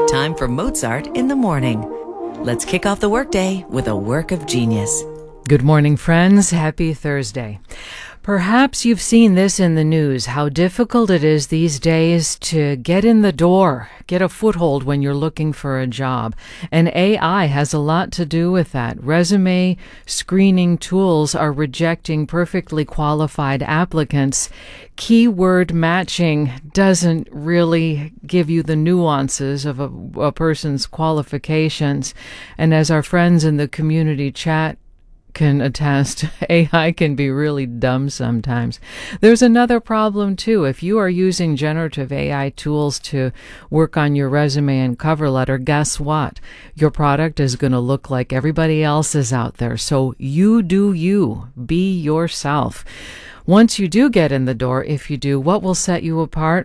time for Mozart in the morning. Let's kick off the workday with a work of genius. Good morning, friends. Happy Thursday. Perhaps you've seen this in the news, how difficult it is these days to get in the door, get a foothold when you're looking for a job. And AI has a lot to do with that. Resume screening tools are rejecting perfectly qualified applicants. Keyword matching doesn't really give you the nuances of a person's qualifications. And as our friends in the community chat can attest, AI can be really dumb sometimes. There's another problem too. If you are using generative AI tools to work on your resume and cover letter, guess what? Your product is going to look like everybody else's out there. So you do you. Be yourself. Once you do get in the door, if you do, what will set you apart?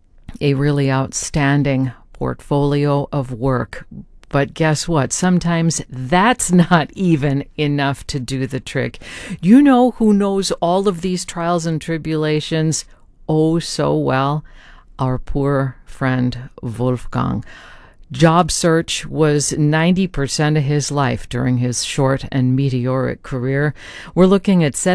A really outstanding portfolio of work. But guess what? Sometimes that's not even enough to do the trick. You know who knows all of these trials and tribulations oh so well? Our poor friend Wolfgang. Job search was 90% of his life during his short and meteoric career. We're looking at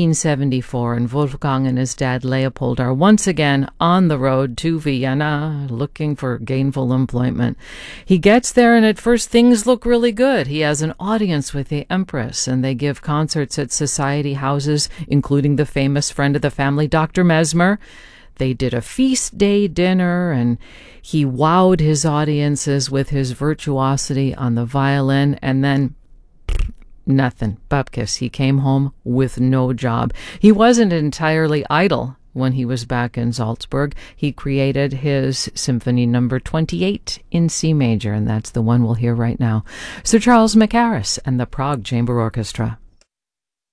1774, and Wolfgang and his dad Leopold are once again on the road to Vienna looking for gainful employment. He gets there, and at first things look really good. He has an audience with the Empress, and they give concerts at society houses, including the famous friend of the family, Dr. Mesmer. They did a feast day dinner, and he wowed his audiences with his virtuosity on the violin, and then nothing. Bupkis. He came home with no job. He wasn't entirely idle when he was back in Salzburg. He created his Symphony Number 28 in C major, and that's the one we'll hear right now. Sir Charles Mackerras and the Prague Chamber Orchestra.